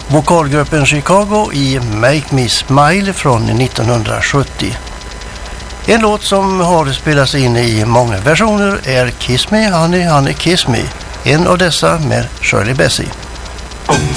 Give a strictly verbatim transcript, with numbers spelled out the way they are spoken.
vokalgruppen Chicago i Make Me Smile från nittonhundrasjuttio. En låt som har spelats in i många versioner är Kiss Me Honey Honey Kiss Me, en av dessa med Shirley Bassey.